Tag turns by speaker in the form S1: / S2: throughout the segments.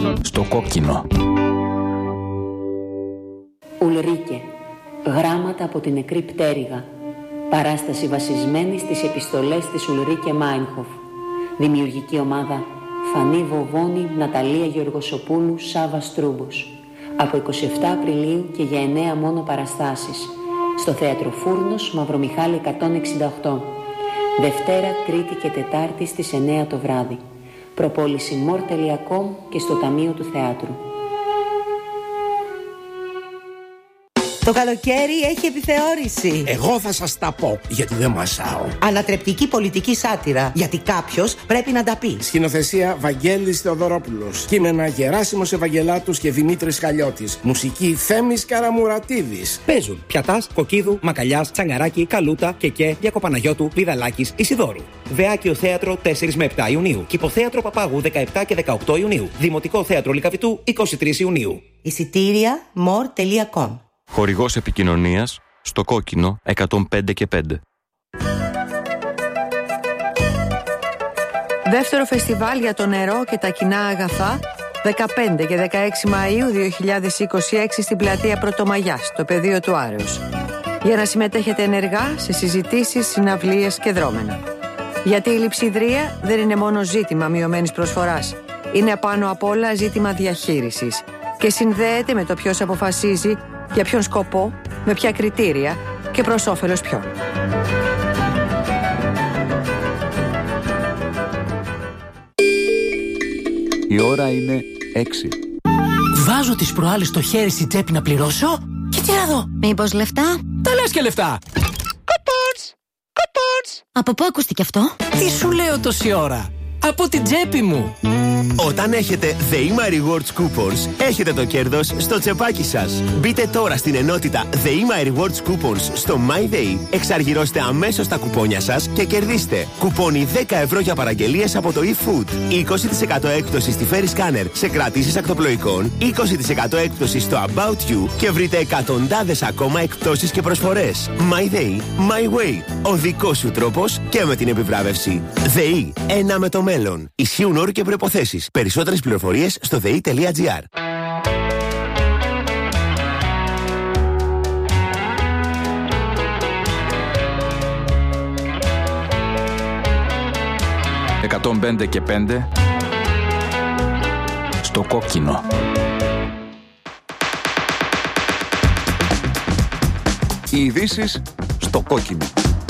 S1: Στο κόκκινο.
S2: Ουλρίκε. Γράμματα από την νεκρή πτέρυγα. Παράσταση βασισμένη στις επιστολές της Ουλρίκε Μάινχοφ. Δημιουργική ομάδα Φανή Βοβόνη, Ναταλία Γεωργοσοπούλου, Σάβα Στρούμπος. Από 27 Απριλίου και για 9 μόνο παραστάσεις. Στο Θέατρο Φούρνος, Μαυρομιχάλη 168. Δευτέρα, Τρίτη και Τετάρτη στις 9 το βράδυ. Προπόληση more.com και στο Ταμείο του Θεάτρου.
S3: Το καλοκαίρι έχει επιθεώρηση.
S4: Εγώ θα σας τα πω, γιατί δεν μασάω.
S3: Ανατρεπτική πολιτική σάτυρα, γιατί κάποιος πρέπει να τα πει.
S4: Σκηνοθεσία Βαγγέλης Θεοδωρόπουλος. Κείμενα Γεράσιμος Ευαγγελάτους και Δημήτρης Χαλιώτης. Μουσική Θέμης Καραμουρατίδης.
S5: Παίζουν Πιατάς, Κοκκίδου, Μακαλιάς, Τσανγαράκη, Καλούτα, Κεκέ, Διακοπαναγιώτου, Βιδαλάκης, Ισιδώρου. Βεάκιο Θέατρο 4 με 7 Ιουνίου. Κηποθέατρο Παπάγου 17 και 18 Ιουνίου. Δημοτικό Θέατρο Λυκαβητού 23 Ιουνίου.
S3: Εισιτήρια more.com.
S1: Χορηγός επικοινωνίας στο κόκκινο 105 και 5.
S6: Δεύτερο φεστιβάλ για το νερό και τα κοινά αγαθά 15 και 16 Μαΐου 2026 στην πλατεία Πρωτομαγιάς, στο πεδίο του Άρεως. Για να συμμετέχετε ενεργά σε συζητήσεις, συναυλίες και δρόμενα. Γιατί η λειψιδρία δεν είναι μόνο ζήτημα μειωμένης προσφοράς. Είναι πάνω απ' όλα ζήτημα διαχείρισης και συνδέεται με το ποιος αποφασίζει για ποιον σκοπό, με ποια κριτήρια και προς όφελος ποιον.
S1: Η ώρα είναι 6.
S7: Βάζω τις προάλλες το χέρι στη τσέπη να πληρώσω και τι να δω.
S8: Μήπως λεφτά?
S7: Τα λες και λεφτά. Κοπότς.
S8: Από πού ακούστηκε αυτό?
S7: Τι σου λέω τόση ώρα? Από την τσέπη μου.
S9: Όταν έχετε The Ima Rewards Coupons, έχετε το κέρδος στο τσεπάκι σας. Μπείτε τώρα στην ενότητα The Ima Rewards Coupons στο MyDay, εξαργυρώστε αμέσως τα κουπόνια σας και κερδίστε κουπόνι 10 ευρώ για παραγγελίες από το eFood, 20% έκπτωση στη Ferry Scanner σε κρατήσεις ακτοπλοϊκών, 20% έκπτωση στο About You και βρείτε εκατοντάδες ακόμα εκπτώσεις και προσφορές. MyDay, My Way, ο δικός σου τρόπος και με την επιβράβευση. ΔΕΗ, ένα με το μέλλον. Ισχύουν όροι και προϋποθέσεις. Περισσότερες πληροφορίες στο dei.gr.
S1: «105 και 5» στο κόκκινο. Οι ειδήσεις στο κόκκινο.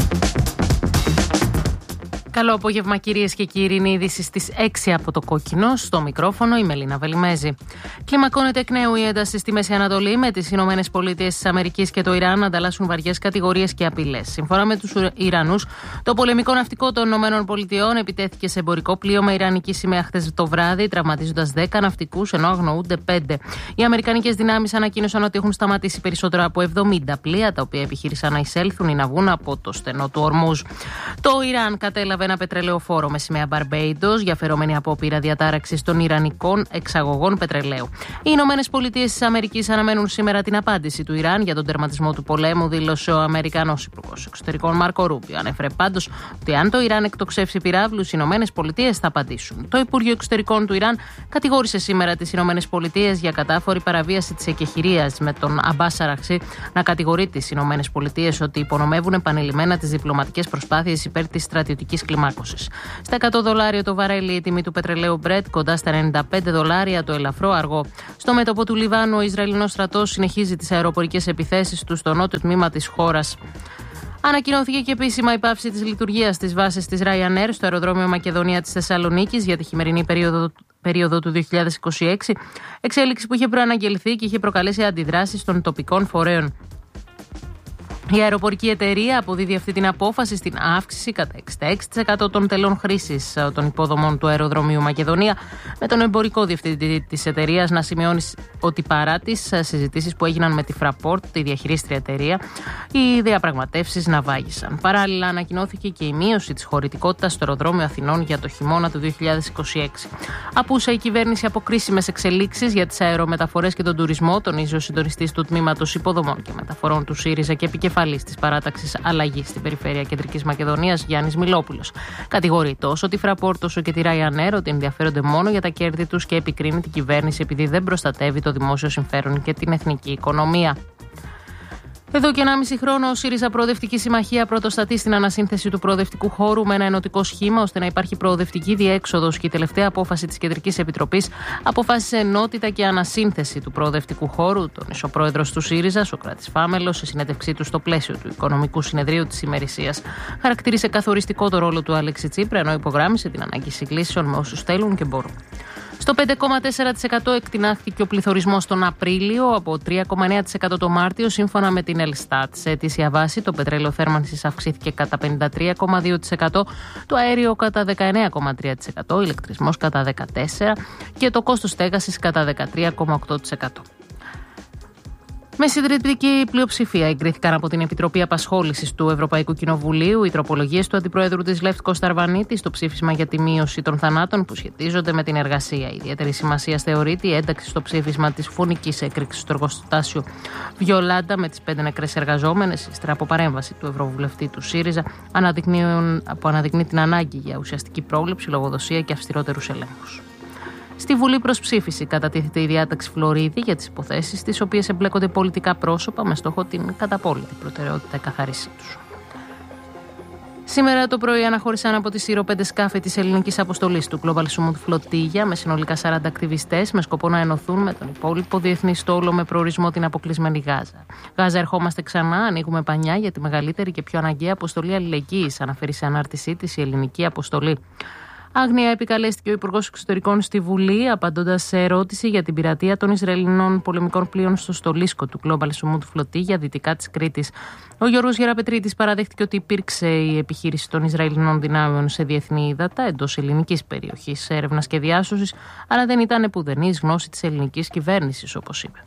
S10: Καλό απόγευμα, κυρίες και κύριοι. Είναι η είδηση στις 6 από το κόκκινο. Στο μικρόφωνο η Μελίνα Βελιμέζη. Κλιμακώνεται εκ νέου η ένταση στη Μέση Ανατολή, με τις ΗΠΑ και το Ιράν να ανταλλάσσουν βαριές κατηγορίες και απειλές. Σύμφωνα με τους Ιρανούς, το πολεμικό ναυτικό των ΗΠΑ επιτέθηκε σε εμπορικό πλοίο με ιρανική σημαία χθες το βράδυ, τραυματίζοντας 10 ναυτικούς, ενώ αγνοούνται 5. Οι αμερικανικές δυνάμεις ανακοίνωσαν ότι έχουν σταματήσει περισσότερα από 70 πλοία, τα οποία επιχείρησαν να εισέλθουν ή να βγουν από το στενό του Ορμούζ. Το Ιράν κατέλαβε ένα πετρελαιοφόρο με σημαία Μπαρμπέιντος για φερόμενη απόπειρα διατάραξης των ιρανικών εξαγωγών πετρελαίου. Οι ΗΠΑ αναμένουν σήμερα την απάντηση του Ιράν για τον τερματισμό του πολέμου, δήλωσε ο Αμερικανός Υπουργός Εξωτερικών Μάρκο Ρούμπιο. Ανέφερε πάντως ότι αν το Ιράν εκτοξεύσει πυράβλους, οι ΗΠΑ θα απαντήσουν. Το Υπουργείο Εξωτερικών του Ιράν κατηγόρησε σήμερα τις ΗΠΑ για κατάφορη παραβίαση της εκεχηρίας, με τον Αμπάς Αραχτζή να κατηγορεί τις ΗΠΑ ότι υπονομεύουν επανειλημμένα τις διπλωματικές προσπάθειες υπέρ της στρατιωτικής κλιμάκωσης. Στα $100 το βαρέλι η τιμή του πετρελαίου Brent, κοντά στα $95 το ελαφρό αργό. Στο μέτωπο του Λιβάνου, ο Ισραηλινός στρατός συνεχίζει τις αεροπορικές επιθέσεις του στο νότιο τμήμα της χώρας. Ανακοινώθηκε και επίσημα η πάυση της λειτουργίας της βάσης της Ryanair στο αεροδρόμιο Μακεδονία της Θεσσαλονίκης για τη χειμερινή περίοδο του 2026, εξέλιξη που είχε προαναγγελθεί και είχε προκαλέσει αντιδράσεις των τοπικών φορέων. Η αεροπορική εταιρεία αποδίδει αυτή την απόφαση στην αύξηση κατά 66% των τελών χρήσης των υποδομών του αεροδρομίου Μακεδονία, με τον εμπορικό διευθυντή της εταιρείας να σημειώνει ότι παρά τις συζητήσεις που έγιναν με τη Fraport, τη διαχειρίστρια εταιρεία, οι διαπραγματεύσεις να βάγισαν. Παράλληλα, ανακοινώθηκε και η μείωση της χωρητικότητας στο αεροδρόμιο Αθηνών για το χειμώνα του 2026. Απούσα η κυβέρνηση από κρίσιμες εξελίξεις για τις αερομεταφορές και τον τουρισμό, τονίζει ο συντονιστής του τμήματος υποδομών και μεταφορών του ΣΥΡΙΖΑ και επικεφαλής επικεφαλής της παράταξης Αλλαγή στην περιφέρεια Κεντρικής Μακεδονίας, Γιάννης Μιλόπουλος. Κατηγορεί τόσο τη Fraport όσο και τη Ryanair ότι ενδιαφέρονται μόνο για τα κέρδη τους και επικρίνει την κυβέρνηση επειδή δεν προστατεύει το δημόσιο συμφέρον και την εθνική οικονομία. Εδώ και 1,5 χρόνο, ο ΣΥΡΙΖΑ Προοδευτική Συμμαχία πρωτοστατεί στην ανασύνθεση του προοδευτικού χώρου με ένα ενωτικό σχήμα ώστε να υπάρχει προοδευτική διέξοδος και η τελευταία απόφαση της Κεντρικής Επιτροπής αποφάσισε ενότητα και ανασύνθεση του προοδευτικού χώρου. Τον ισοπρόεδρος του ΣΥΡΙΖΑ, Σωκράτης Φάμελος, σε συνέντευξή του στο πλαίσιο του Οικονομικού Συνεδρίου της ημερησίας, χαρακτήρισε καθοριστικό το ρόλο του Αλέξη Τσίπρα, ενώ υπογράμμισε την ανάγκη συγκλήσεων με όσους θέλουν και μπορούν. Στο 5,4% εκτινάχθηκε ο πληθωρισμός τον Απρίλιο από 3,9% το Μάρτιο, σύμφωνα με την Ελστάτ. Σε αιτήσια βάση, το πετρέλαιο θέρμανσης αυξήθηκε κατά 53,2%, το αέριο κατά 19,3%, ο ηλεκτρισμός κατά 14% και το κόστος στέγασης κατά 13,8%. Με συντριπτική πλειοψηφία εγκρίθηκαν από την Επιτροπή Απασχόλησης του Ευρωπαϊκού Κοινοβουλίου οι τροπολογίες του Αντιπροέδρου της Λεύκος Σταρβανίτη στο ψήφισμα για τη μείωση των θανάτων που σχετίζονται με την εργασία. Ιδιαίτερη σημασία θεωρείται η ένταξη στο ψήφισμα της φωνικής έκρηξης στο εργοστάσιο Βιολάντα με τις 5 νεκρές εργαζόμενες, ύστερα από παρέμβαση του Ευρωβουλευτή του ΣΥΡΙΖΑ, που αναδεικνύει την ανάγκη για ουσιαστική πρόληψη, λογοδοσία και αυστηρότερους ελέγχους. Στη Βουλή προς ψήφιση κατατίθεται η διάταξη Φλωρίδη για τις υποθέσεις στις οποίες εμπλέκονται πολιτικά πρόσωπα με στόχο την καταπόλυτη προτεραιότητα καθαρίσή τους. Σήμερα το πρωί αναχώρησαν από τη Σύρο 5 σκάφη της ελληνικής αποστολής του Global Summit Φλωτίγια με συνολικά 40 ακτιβιστές με σκοπό να ενωθούν με τον υπόλοιπο διεθνή στόλο με προορισμό την αποκλεισμένη Γάζα. Γάζα, ερχόμαστε ξανά, ανοίγουμε πανιά για τη μεγαλύτερη και πιο αναγκαία αποστολή αλληλεγγύης, αναφέρει σε ανάρτησή της η ελληνική αποστολή. Άγνοια επικαλέστηκε ο Υπουργός Εξωτερικών στη Βουλή, απαντώντας σε ερώτηση για την πειρατεία των Ισραηλινών πολεμικών πλοίων στο στολίσκο του Global Summit Φλωτίγια δυτικά της Κρήτης. Ο Γιώργος Γεραπετρίτης παραδέχτηκε ότι υπήρξε η επιχείρηση των Ισραηλινών δυνάμεων σε διεθνή ύδατα εντός ελληνικής περιοχής έρευνας και διάσωσης, αλλά δεν ήταν επουδενής γνώση της ελληνικής κυβέρνησης, όπως είπε.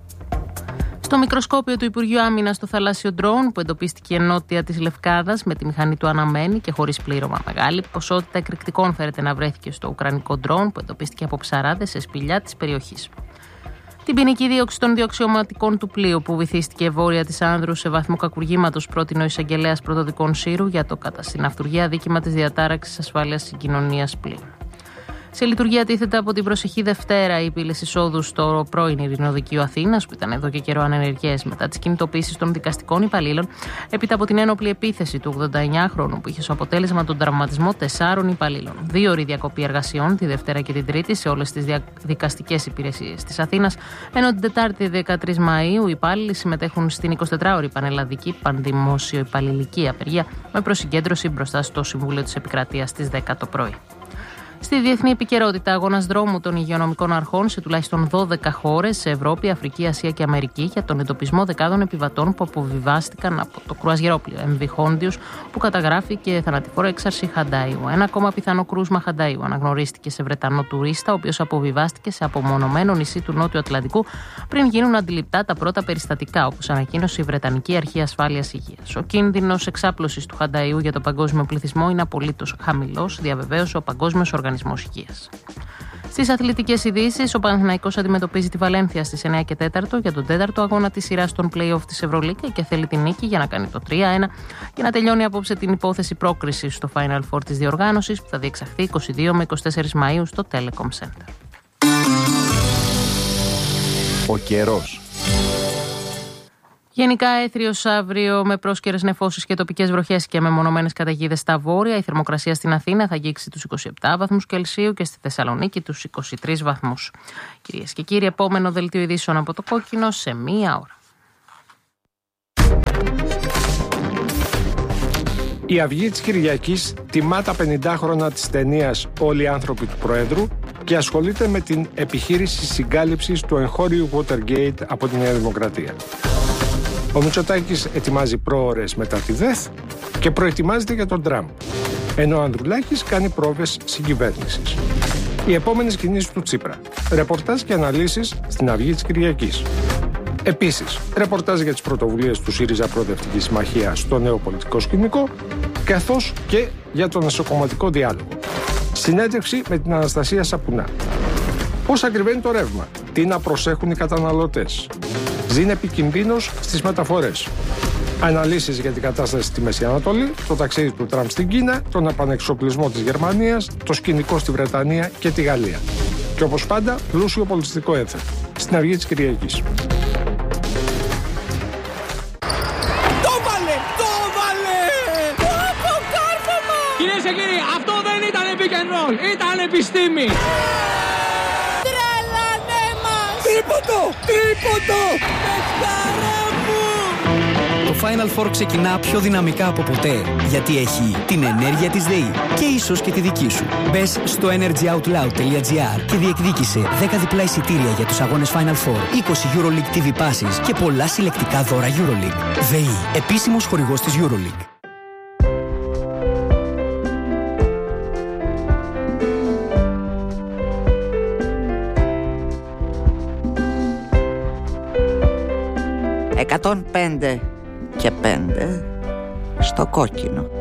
S10: Στο μικροσκόπιο του Υπουργείου Άμυνας στο θαλάσσιο ντρόουν που εντοπίστηκε ενότια της Λευκάδας με τη μηχανή του αναμένη και χωρίς πλήρωμα, μεγάλη ποσότητα εκρηκτικών φέρεται να βρέθηκε στο ουκρανικό ντρόουν που εντοπίστηκε από ψαράδες σε σπηλιά της περιοχής. Την ποινική δίωξη των διοξιωματικών του πλοίου που βυθίστηκε βόρεια της Άνδρου σε βαθμό κακουργήματος πρότεινε ο εισαγγελέας πρωτοδικών Σύρου για το κατά συναυτουργία δίκημα της διατάραξης ασφάλειας συγκοινωνίας πλοίου. Σε λειτουργία τίθεται από την προσεχή Δευτέρα οι πύλες εισόδου στο πρώην Ειρηνοδικείο Αθήνας, που ήταν εδώ και καιρό ανενεργές μετά τις κινητοποίησεις των δικαστικών υπαλλήλων, έπειτα από την ένοπλη επίθεση του 89χρονου που είχε ως αποτέλεσμα τον τραυματισμό 4 υπαλλήλων. 2 ώρες διακοπή εργασιών τη Δευτέρα και την Τρίτη σε όλες τις δικαστικές υπηρεσίες της Αθήνας, ενώ την Τετάρτη 13 Μαΐου οι υπάλληλοι συμμετέχουν στην 24ωρη πανελλαδική πανδημόσιο υπαλληλική απεργία με προσυγκέντρωση μπροστά στο Συμβούλιο της Επικρατείας στις 10 το πρωί. Στη διεθνή επικαιρότητα, αγώνας δρόμου των υγειονομικών αρχών σε τουλάχιστον 12 χώρες σε Ευρώπη, Αφρική, Ασία και Αμερική για τον εντοπισμό δεκάδων επιβατών που αποβιβάστηκαν από το κρουαζιερόπλαιο MV Hondius που καταγράφηκε θανατηφόρο έξαρση Χαντάιου. Ένα ακόμα πιθανό κρούσμα Χαντάιου αναγνωρίστηκε σε Βρετανό τουρίστα, ο οποίος αποβιβάστηκε σε απομονωμένο νησί του Νότιου Ατλαντικού πριν γίνουν αντιληπτά τα πρώτα περιστατικά, όπως ανακοίνωσε η Βρετανική Αρχή Ασφάλειας Υγείας. Ο κίνδυνος εξάπλωσης του Χαντάιου για τον παγκόσμιο πληθυσμό είναι απολύτως χαμηλός, διαβεβαίωσε ο Παγκόσμιος Οργανισμός Υγείας. Στις αθλητικές ειδήσεις, ο Παναθηναϊκός αντιμετωπίζει τη Βαλένθια στις 9 και 4 για τον 4ο αγώνα της σειράς των play-off της Ευρωλίγκα και θέλει την νίκη για να κάνει το 3-1 και να τελειώνει απόψε την υπόθεση πρόκρισης στο Final Four της διοργάνωσης που θα διεξαχθεί 22 με 24 Μαΐου στο Telecom Center.
S11: Ο καιρός.
S10: Γενικά έθριος αύριο με πρόσκαιρες νεφώσεις και τοπικές βροχές και μεμονωμένες καταιγίδες στα βόρεια. Η θερμοκρασία στην Αθήνα θα αγγίξει τους 27 βαθμούς Κελσίου και στη Θεσσαλονίκη τους 23 βαθμούς. Κυρίες και κύριοι, επόμενο δελτίο ειδήσεων από το Κόκκινο σε 1 ώρα.
S12: Η Αυγή της Κυριακής τιμά τα 50 χρόνια της ταινίας «Όλοι οι άνθρωποι του Προέδρου» και ασχολείται με την επιχείρηση συγκάλυψης του εγχώριου Watergate από τη Νέα Δημοκρατία. Ο Μητσοτάκης ετοιμάζει πρόωρες μετά τη ΔΕΘ και προετοιμάζεται για τον Τραμπ, ενώ ο Ανδρουλάκης κάνει πρόβες συγκυβέρνησης. Οι επόμενες κινήσεις του Τσίπρα. Ρεπορτάζ και αναλύσεις στην Αυγή της Κυριακής. Επίσης, ρεπορτάζ για τις πρωτοβουλίες του ΣΥΡΙΖΑ Προοδευτική Συμμαχία στο νέο πολιτικό σκηνικό, καθώς και για τον εσωκομματικό διάλογο. Συνέντευξη με την Αναστασία Σαπουνά. Πώς ακριβένει το ρεύμα, τι να προσέχουν οι καταναλωτές. Ζήν επικινδύνος στις μεταφορές. Αναλύσεις για την κατάσταση στη Μέση Ανατολή, το ταξίδι του Τραμπ στην Κίνα, τον επανεξοπλισμό της Γερμανίας, το σκηνικό στη Βρετανία και τη Γαλλία. Και όπως πάντα, πλούσιο πολιτιστικό ένθετο. Στην Αυγή της Κυριακής.
S13: Το βάλε! Το βάλε! Το κάρφωμα! Κυρίες και κύριοι, αυτό δεν ήταν pick and roll, ήταν επιστήμη! Τρελανέ μας! Τρίποντο! Τρίποντο! Παιχτάρα μου! Το Final Four ξεκινά πιο δυναμικά από ποτέ, γιατί έχει την ενέργεια της ΔΕΗ και ίσως και τη δική σου. Μπες στο energyoutloud.gr και διεκδίκησε 10 διπλά εισιτήρια για τους αγώνες Final Four, 20 EuroLeague TV Passes και πολλά συλλεκτικά δώρα EuroLeague. ΔΕΗ, επίσημος χορηγός της EuroLeague.
S3: «105 και 5 στο κόκκινο».